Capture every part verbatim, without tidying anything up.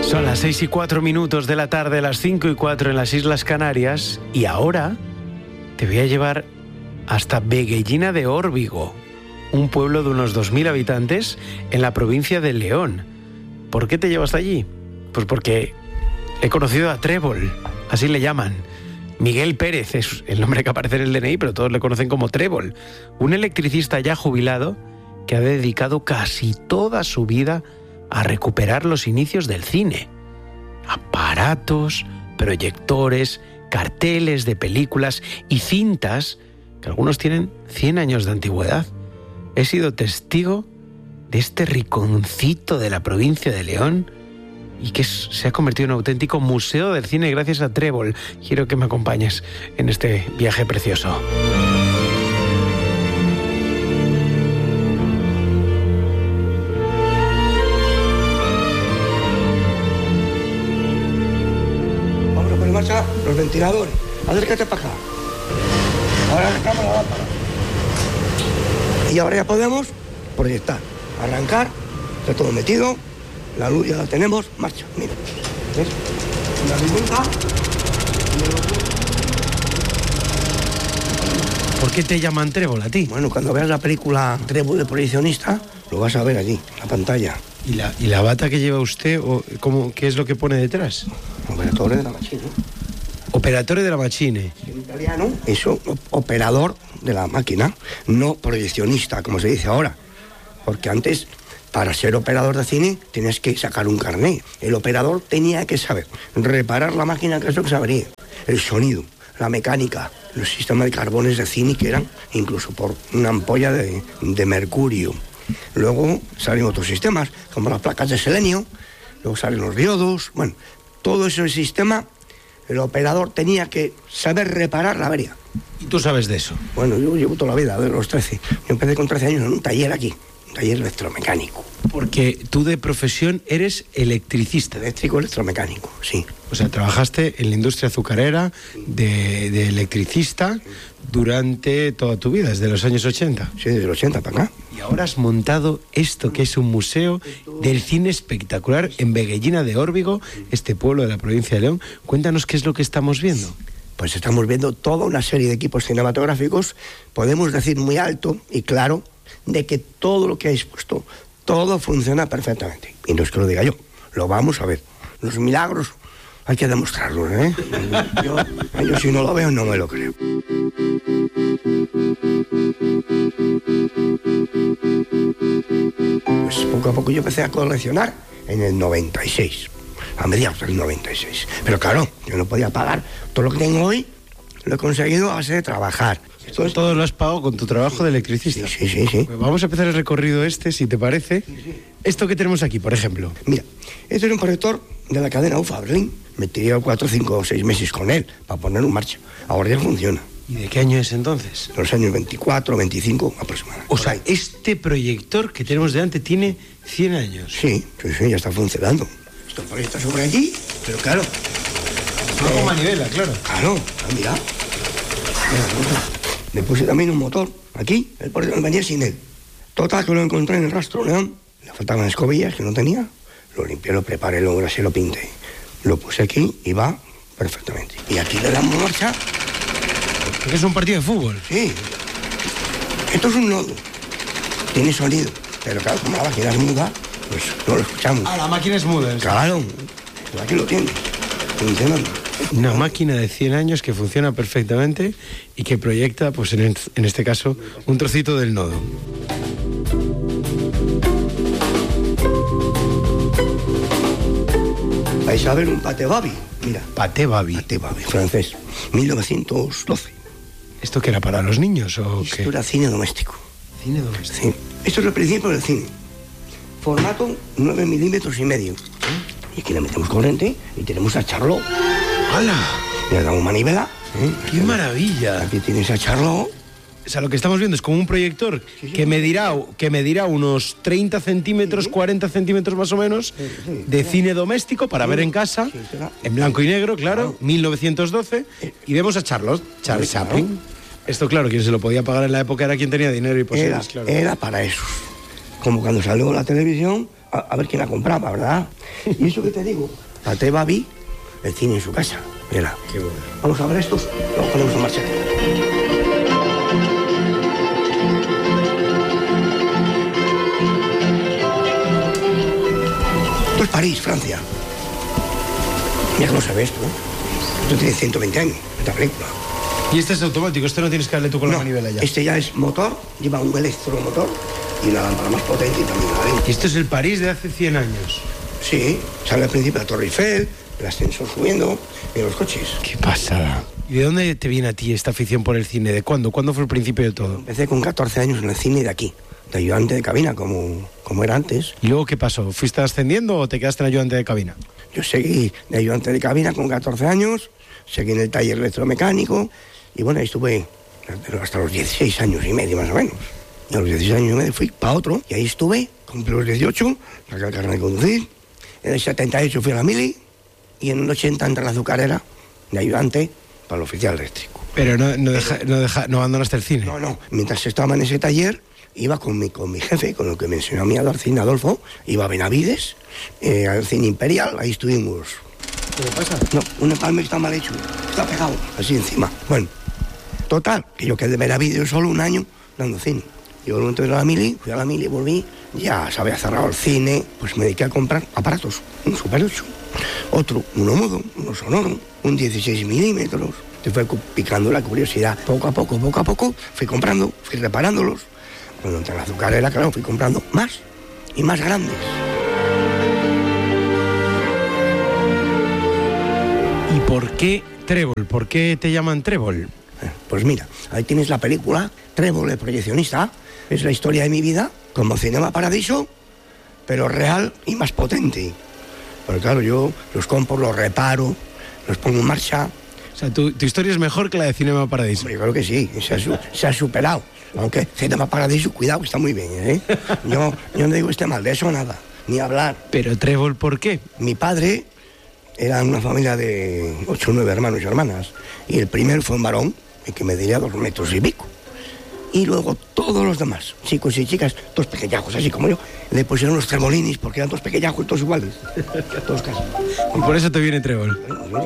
Son las seis y cuatro minutos de la tarde, las cinco y cuatro en las Islas Canarias, y ahora te voy a llevar hasta Veguellina de Órbigo, un pueblo de unos dos mil habitantes en la provincia de León. ¿Por qué te llevo hasta allí? Pues porque he conocido a Trébol, así le llaman. Miguel Pérez es el nombre que aparece en el D N I, pero todos le conocen como Trébol, un electricista ya jubilado que ha dedicado casi toda su vida a recuperar los inicios del cine. Aparatos, proyectores, carteles de películas y cintas que algunos tienen cien años de antigüedad. He sido testigo de este rinconcito de la provincia de León y que se ha convertido en un auténtico museo del cine gracias a Trébol. Quiero que me acompañes en este viaje precioso. Marcha los ventiladores. Acércate para acá. Ahora sacamos la lámpara. Y ahora ya podemos proyectar, arrancar, está todo metido, la luz ya la tenemos, marcha, mira. ¿Ves? La vivienda. ¿Por qué te llaman Trébol a ti? Bueno, cuando veas la película Trébol de proyeccionista, lo vas a ver allí, en la pantalla. ¿Y la, y la bata que lleva usted, o cómo, qué es lo que pone detrás? Operador de la máquina. Operatore de la Machine. En italiano, eso, operador de la máquina, no proyeccionista, como se dice ahora. Porque antes, para ser operador de cine, tenías que sacar un carné. El operador tenía que saber reparar la máquina, que es lo que sabría. El sonido, la mecánica, los sistemas de carbones de cine, que eran incluso por una ampolla de, de mercurio. Luego salen otros sistemas, como las placas de selenio, luego salen los diodos, bueno, todo ese sistema, el operador tenía que saber reparar la avería. ¿Y tú sabes de eso? Bueno, yo llevo toda la vida, de los trece. Yo empecé con trece años en un taller aquí, un taller electromecánico. Porque tú de profesión eres electricista. Eléctrico electromecánico, sí. O sea, trabajaste en la industria azucarera de, de electricista durante toda tu vida, desde los años ochenta. Sí, desde los ochenta para acá. Y ahora has montado esto que es un museo del cine espectacular en Veguellina de Órbigo, este pueblo de la provincia de León. Cuéntanos qué es lo que estamos viendo. Pues estamos viendo toda una serie de equipos cinematográficos, podemos decir muy alto y claro, de que todo lo que habéis puesto, todo funciona perfectamente. Y no es que lo diga yo, lo vamos a ver. Los milagros hay que demostrarlos, ¿eh? Yo, yo si no lo veo no me lo creo. Pues poco a poco yo empecé a coleccionar en el noventa y seis, a mediados del noventa y seis. Pero claro, yo no podía pagar todo lo que tengo hoy, lo he conseguido a base de trabajar. Esto todo lo has pagado con tu trabajo de electricista. Sí, sí, sí, sí. Pues vamos a empezar el recorrido este, si te parece. Sí, sí. Esto que tenemos aquí, por ejemplo. Mira, este es un proyector de la cadena U F A Berlín. Me tiré cuatro, cinco o seis meses con él para ponerlo en marcha. Ahora ya funciona. ¿Y de qué año es entonces? Los años veinticuatro, veinticinco aproximadamente. O sea, este proyector que tenemos delante tiene cien años. Sí, sí, sí, ya está funcionando. Esto proyecta sobre allí, pero claro. No como manivela, claro. Claro, mira. Mira, mira. Le puse también un motor aquí, el proyector venía sin él. Total, que lo encontré en el rastro, León. Le faltaban escobillas que no tenía. Lo limpié, lo preparé, lo grasé, lo pinté. Lo puse aquí y va perfectamente. Y aquí le damos marcha. ¿Es un partido de fútbol? Sí. Esto es un nodo. Tiene sonido. Pero claro, como la máquina es muda, pues no lo escuchamos. Ah, la máquina es muda. Claro. Aquí lo tiene. Funcionando. Una máquina de cien años que funciona perfectamente y que proyecta, pues en, el, en este caso, un trocito del nodo. Vais a ver un Pathé Baby, mira. Pathé Baby. Pathé Baby, francés, mil novecientos doce. ¿Esto qué era, para los niños o Esto qué? Esto era cine doméstico. Cine doméstico. Sí. Esto es el principio del cine. Formato nueve milímetros y medio. ¿Eh? Y aquí le metemos corriente y tenemos a Charlot. ¡Hala! Le damos manivela. ¿Eh? ¡Qué maravilla! Aquí tienes a Charlot. O sea, lo que estamos viendo es como un proyector sí, sí, que, medirá, que medirá unos treinta centímetros, sí, cuarenta centímetros más o menos, sí, sí, de sí, cine doméstico para sí, ver en casa, sí, sí, en blanco y negro, claro, claro, mil novecientos doce, y vemos a Charles, Charles sí, Chaplin. Claro. Esto, claro, quien se lo podía pagar en la época era quien tenía dinero y posibles, era, claro. Era para eso. Como cuando salió la televisión, a, a ver quién la compraba, ¿verdad? Y eso que te digo, la Teba vi el cine en su casa. Mira, qué bueno. Vamos a ver estos, luego ponemos en marcha. Esto es París, Francia. Ya lo sabes tú. Esto tiene ciento veinte años, esta película. Y este es automático, este no tienes que darle tú con no, la manivela ya. Este ya es motor, lleva un electromotor y una lámpara más potente y también la lente. Y esto es el París de hace cien años. Sí, sale al principio la Torre Eiffel, el ascensor subiendo y los coches. Qué pasada. ¿Y de dónde te viene a ti esta afición por el cine? ¿De cuándo? ¿Cuándo fue el principio de todo? Empecé con catorce años en el cine de aquí, de ayudante de cabina, como, como era antes. ¿Y luego qué pasó? ¿Fuiste ascendiendo o te quedaste en ayudante de cabina? Yo seguí de ayudante de cabina con catorce años, seguí en el taller electromecánico y bueno, ahí estuve hasta los dieciséis años y medio más o menos. Y a los dieciséis años y medio fui para otro y ahí estuve, cumplí los dieciocho, saqué el carnet de conducir. En el setenta y ocho fui a la mili y en el ochenta entré a la azucarera de ayudante para el oficial eléctrico. Pero no, no, deja, no, deja, no abandonaste el cine. No, no. Mientras estaba en ese taller, iba con mi, con mi jefe, con el que me enseñó a mí a dar cine, Adolfo, iba a Benavides, eh, al cine Imperial, ahí estuvimos. ¿Qué le pasa? No, un empalme está mal hecho, está pegado, así encima. Bueno, total, que yo quedé de Benavides solo un año dando cine. Yo luego entré a la mili, fui a la mili, volví, ya se había cerrado el cine, pues me dediqué a comprar aparatos, un Super ocho, otro, uno mudo, uno sonoro, un dieciséis milímetros. Te fue picando la curiosidad. Poco a poco, poco a poco, fui comprando, fui reparándolos. Cuando entré a la azucarera, claro, fui comprando más y más grandes. ¿Y por qué Trébol? ¿Por qué te llaman Trébol? Pues mira, ahí tienes la película Trébol, el proyeccionista. Es la historia de mi vida, como Cinema Paradiso, pero real y más potente. Porque claro, yo los compro, los reparo, los pongo en marcha. O sea, tu, tu historia es mejor que la de Cinema Paradiso. Hombre, yo creo que sí, se ha, su, se ha superado. Aunque Cinema Paradiso, cuidado, que está muy bien, ¿eh? Yo, yo no digo este mal de eso, nada, ni hablar. Pero Trébol, ¿por qué? Mi padre era una familia de ocho o nueve hermanos y hermanas. Y el primero fue un varón, el que mediría dos metros y pico. Y luego todos los demás, chicos y chicas, todos pequeñajos, así como yo, le pusieron los tremolinis porque eran todos pequeñajos, todos iguales. Todos casi. Y por eso te viene Trébol.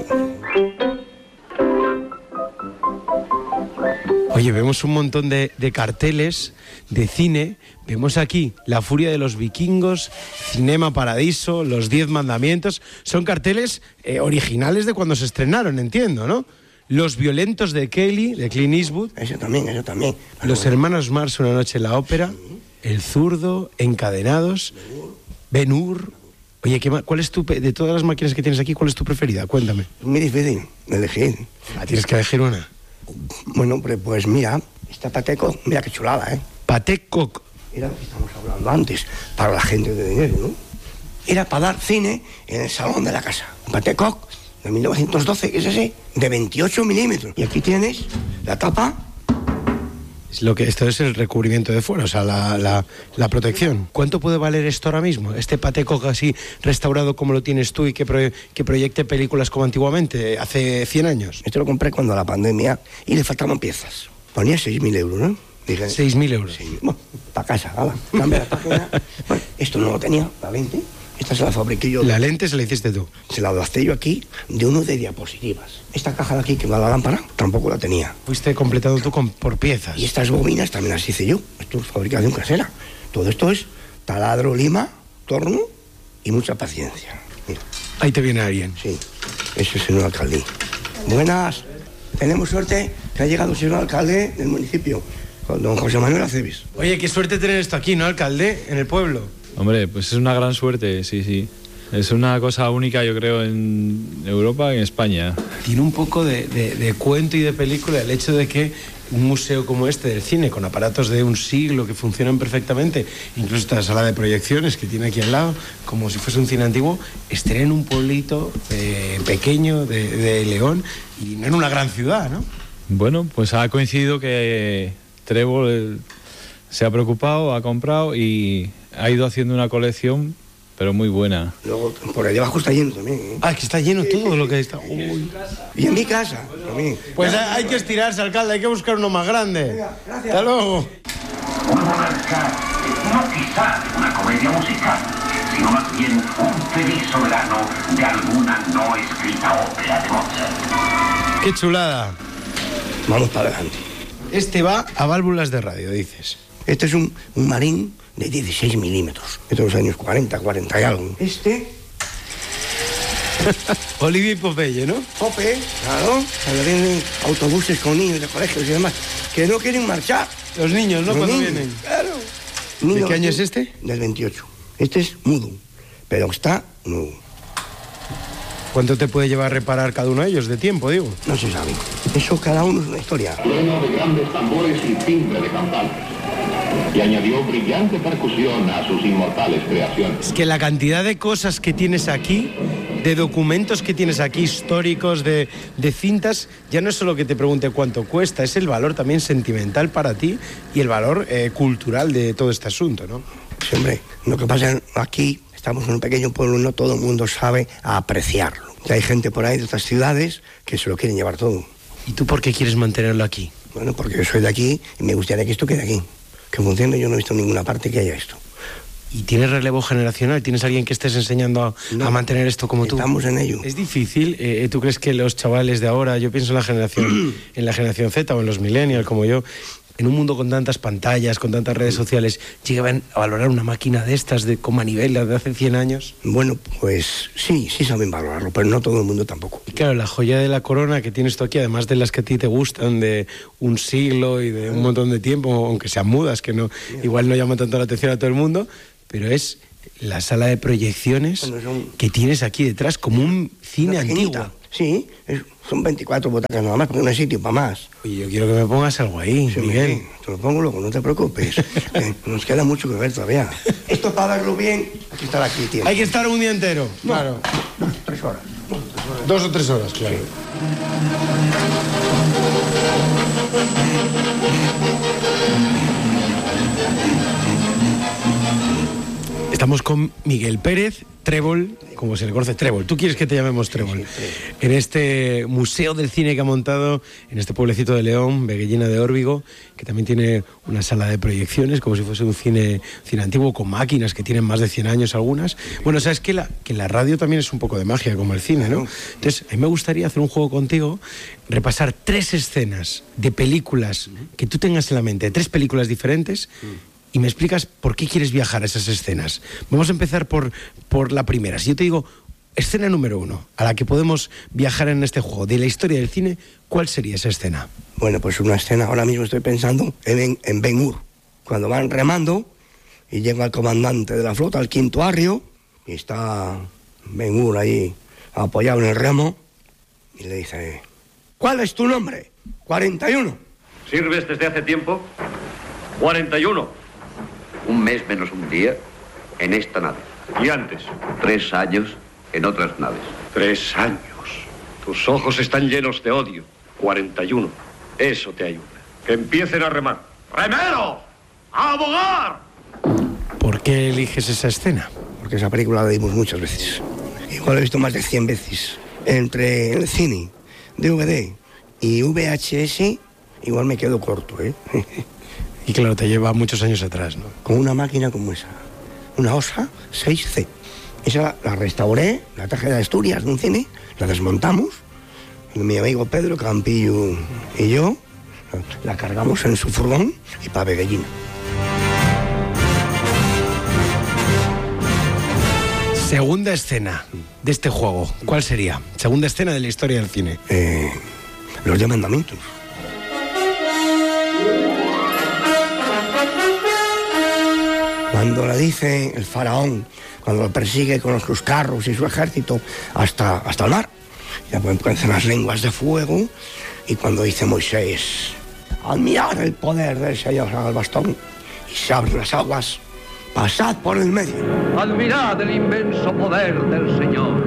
Oye, vemos un montón de, de carteles de cine. Vemos aquí La furia de los vikingos, Cinema Paradiso, Los diez mandamientos. Son carteles eh, originales de cuando se estrenaron, entiendo, ¿no? Los violentos de Kelly, de Clint Eastwood. Eso también, eso también. Los hermanos Marx, Una noche en la ópera. El zurdo, Encadenados. Ben-Hur. Oye, ¿qué, ¿cuál es tu, de todas las máquinas que tienes aquí, cuál es tu preferida? Cuéntame. Es muy difícil de elegir. Ah, tienes que elegir una. Bueno, pues, pues mira, esta Pateco, mira qué chulada, ¿eh? Pateco. Era lo que estamos hablando antes, para la gente de dinero, ¿no? Era para dar cine en el salón de la casa. Pateco, de mil novecientos doce, que es ese, de veintiocho milímetros. Y aquí tienes la tapa. Es lo que, esto es el recubrimiento de fuera, o sea, la, la, la protección. ¿Cuánto puede valer esto ahora mismo? Este Pateco así restaurado como lo tienes tú y que, pro, que proyecte películas como antiguamente, hace cien años. Este lo compré cuando la pandemia y le faltaban piezas. Ponía seis mil euros, ¿no? Dije, seis mil euros. Sí, bueno, para casa, ¿vale? Cambia la página. Bueno, esto no lo tenía, la lente. Esta se la fabriqué yo. La lente se la hiciste tú. Se la adapté yo aquí de uno de diapositivas. Esta caja de aquí que va la lámpara tampoco la tenía. Fuiste completado tú con, por piezas. Y estas bobinas también las hice yo. Esto es fabricación casera. Todo esto es taladro, lima, torno y mucha paciencia. Mira. Ahí te viene alguien. Sí, ese es el señor alcalde. Buenas. Tenemos suerte que ha llegado el señor alcalde del municipio, con don José Manuel Aceves. Oye, qué suerte tener esto aquí, ¿no, alcalde? En el pueblo. Hombre, pues es una gran suerte, sí, sí. Es una cosa única, yo creo, en Europa y en España. Tiene un poco de, de, de cuento y de película el hecho de que un museo como este del cine, con aparatos de un siglo que funcionan perfectamente, incluso esta sala de proyecciones que tiene aquí al lado, como si fuese un cine antiguo, esté en un pueblito eh, pequeño de, de León y no en una gran ciudad, ¿no? Bueno, pues ha coincidido que Trébol se ha preocupado, ha comprado y ha ido haciendo una colección, pero muy buena. Luego, por ahí abajo está lleno también, ¿eh? Ah, que está lleno todo lo que está. Uy. Y en mi casa también. Pues hay que estirarse, alcalde, hay que buscar uno más grande. Venga, gracias. Hasta luego. Un monarca, no quizá una comedia musical, sino más bien un feliz soberano de alguna no escrita ópera de Mozart. ¡Qué chulada! Vamos para adelante. Este va a válvulas de radio, dices. Este es un, un marín de dieciséis milímetros. De los años cuarenta, cuarenta y algo. Este... Olivier Popeye, ¿no? Pope, claro. Cuando vienen autobuses con niños de colegios y demás, que no quieren marchar. Los niños, ¿no? Los Cuando niños, vienen. Claro. ¿De Niño, qué año es este? Del veintiocho. Este es mudo, pero está nuevo. ¿Cuánto te puede llevar a reparar cada uno de ellos de tiempo, digo? No se sabe. Eso cada uno es una historia. Trueno de grandes tambores y timbre de campanas. Y añadió brillante percusión a sus inmortales creaciones. Es que la cantidad de cosas que tienes aquí, de documentos que tienes aquí, históricos, de, de cintas, ya no es solo que te pregunte cuánto cuesta, es el valor también sentimental para ti y el valor eh, cultural de todo este asunto, ¿no? Sí, hombre, lo que pasa aquí, estamos en un pequeño pueblo y no todo el mundo sabe apreciarlo. Y hay gente por ahí de otras ciudades que se lo quieren llevar todo. ¿Y tú por qué quieres mantenerlo aquí? Bueno, porque yo soy de aquí y me gustaría que esto quede aquí. Que funcione, yo no he visto en ninguna parte que haya esto. ¿Y tienes relevo generacional? ¿Tienes alguien que estés enseñando a, no, a mantener esto como tú? Estamos en ello. ¿Es difícil? Eh, ¿Tú crees que los chavales de ahora, yo pienso en la generación, en la generación Z o en los millennials como yo, en un mundo con tantas pantallas, con tantas redes sociales, llegaban a valorar una máquina de estas de con manivela de hace cien años? Bueno, pues sí, sí saben valorarlo, pero no todo el mundo tampoco. Y claro, la joya de la corona que tienes tú aquí, además de las que a ti te gustan, de un siglo y de un montón de tiempo, aunque sean mudas, que no igual no llaman tanto la atención a todo el mundo, pero es la sala de proyecciones bueno, son... que tienes aquí detrás, como un cine antiguo. Sí, es, son veinticuatro butacas nada más, porque no hay sitio para más. Oye, yo quiero que me pongas algo ahí, sí, Miguel. Me, te lo pongo luego, no te preocupes. eh, nos queda mucho que ver todavía. Esto para verlo bien, hay que estar aquí tiempo. Hay que estar un día entero. No, claro. Dos, tres horas. Dos, tres horas. Dos o tres horas, claro. Sí. Estamos con Miguel Pérez, Trébol, como se le conoce, Trébol. ¿Tú quieres que te llamemos Trébol? Sí, sí, en este museo del cine que ha montado en este pueblecito de León, Veguellina de Órbigo, que también tiene una sala de proyecciones, como si fuese un cine, cine antiguo, con máquinas que tienen más de cien años algunas. Bueno, sabes que la, que la radio también es un poco de magia, como el cine, ¿no? Entonces, a mí me gustaría hacer un juego contigo, repasar tres escenas de películas que tú tengas en la mente, tres películas diferentes, y me explicas por qué quieres viajar a esas escenas. Vamos a empezar por, por la primera. Si yo te digo, escena número uno, a la que podemos viajar en este juego, de la historia del cine, ¿cuál sería esa escena? Bueno, pues una escena, ahora mismo estoy pensando en, en Ben-Hur, cuando van remando y llega el comandante de la flota, el quinto arrio, y está Ben-Hur ahí apoyado en el remo, y le dice, ¿cuál es tu nombre? cuarenta y uno. ¿Sirves desde hace tiempo? cuarenta y uno. Un mes menos un día en esta nave. ¿Y antes? Tres años en otras naves. Tres años. Tus ojos están llenos de odio. cuarenta y uno. Eso te ayuda. Que empiecen a remar. ¡Remero! ¡A abogar! ¿Por qué eliges esa escena? Porque esa película la vimos muchas veces. Igual la he visto más de cien veces. Entre el cine, D V D y V H S, igual me quedo corto, ¿eh? Y claro, te lleva muchos años atrás, ¿no? Con una máquina como esa, una OSA seis C. Esa la, la restauré, la traje de Asturias de un cine, la desmontamos, mi amigo Pedro Campillo y yo, la cargamos en su furgón y para Veguellina. Segunda escena de este juego, ¿cuál sería? Segunda escena de la historia del cine. Eh, los diez mandamientos. Cuando le dice el faraón, cuando lo persigue con sus carros y su ejército hasta, hasta el mar, ya pueden aparecer las lenguas de fuego, y cuando dice Moisés, admirad el poder del Señor al bastón, y se abren las aguas, pasad por el medio. Admirad el inmenso poder del Señor.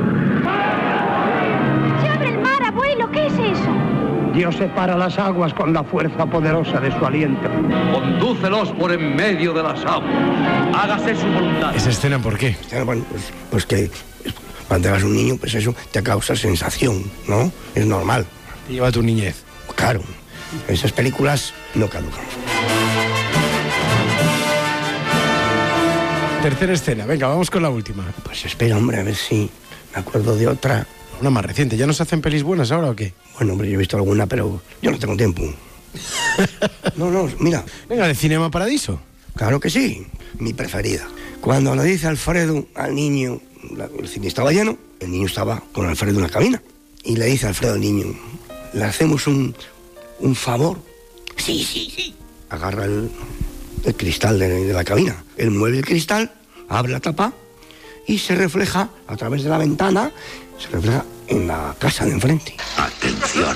Se abre el mar, abuelo, ¿qué es eso? Dios separa las aguas con la fuerza poderosa de su aliento. Condúcelos por en medio de las aguas. Hágase su voluntad. ¿Esa escena por qué? Bueno, pues, pues que cuando eras un niño, pues eso te causa sensación, ¿no? Es normal. Te lleva a tu niñez. Claro. Esas películas no caducan. Tercera escena, venga, vamos con la última. Pues espera, hombre, a ver si me acuerdo de otra. Una más reciente, ¿ya nos hacen pelis buenas ahora o qué? Bueno, hombre, yo he visto alguna, pero yo no tengo tiempo. No, no, mira. Venga, de Cinema Paradiso. Claro que sí, mi preferida. Cuando le dice Alfredo al niño, la, el cine estaba lleno, el niño estaba con Alfredo en la cabina. Y le dice Alfredo al niño, ¿le hacemos un, un favor? Sí, sí, sí. Agarra el, el cristal de, de la cabina. Él mueve el cristal, abre la tapa y se refleja a través de la ventana, se refleja en la casa de enfrente. Atención.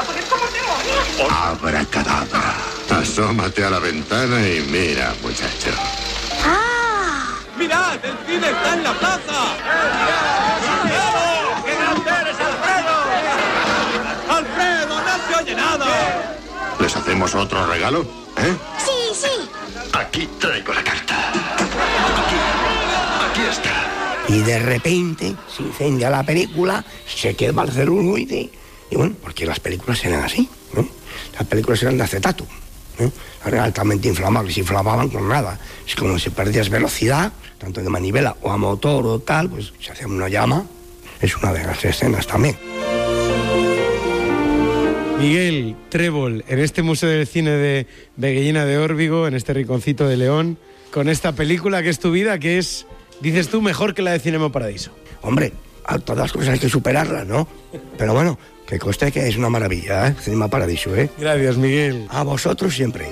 Abracadabra. Asómate a la ventana y mira, muchacho. ¡Ah! ¡Mirad! ¡El cine está en la plaza! ¡Alfredo! ¡Qué grande eres, Alfredo! ¡Alfredo, no se oye nada! ¿Les hacemos otro regalo? ¿Eh? Sí, sí. Aquí traigo la carta. Aquí, aquí está. Y de repente se incendia la película, se quema el celuloide. Y bueno, porque las películas eran así, ¿no? Las películas eran de acetato, ¿no? Eran altamente inflamables, se inflamaban con nada. Es como si perdías velocidad, tanto de manivela o a motor o tal, pues se hacía una llama. Es una de las escenas también. Miguel Trébol, en este Museo del Cine de Veguellina de Órbigo, en este rinconcito de León, con esta película que es tu vida, que es, dices tú, mejor que la de Cinema Paradiso. Hombre, a todas las cosas hay que superarlas, ¿no? Pero bueno, que conste que es una maravilla, ¿eh? Cinema Paradiso, ¿eh? Gracias, Miguel. A vosotros siempre.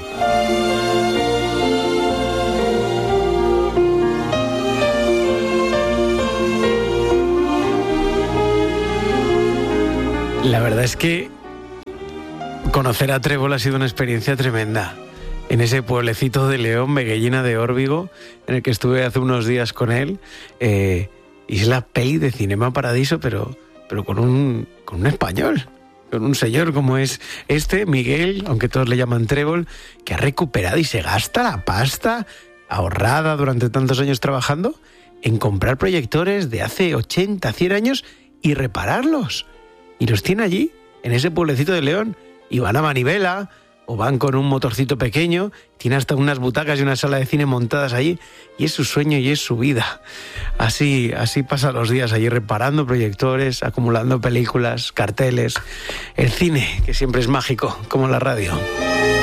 La verdad es que conocer a Trébol ha sido una experiencia tremenda. En ese pueblecito de León, Veguellina de Órbigo, en el que estuve hace unos días con él, eh, y es la peli de Cinema Paradiso, pero, pero con un, con un español, con un señor como es este, Miguel, aunque todos le llaman Trébol, que ha recuperado y se gasta la pasta ahorrada durante tantos años trabajando en comprar proyectores de hace ochenta, cien años y repararlos. Y los tiene allí, en ese pueblecito de León, y van a manivela, o van con un motorcito pequeño, tiene hasta unas butacas y una sala de cine montadas allí, y es su sueño y es su vida. Así, así pasa los días allí reparando proyectores, acumulando películas, carteles, el cine, que siempre es mágico, como la radio.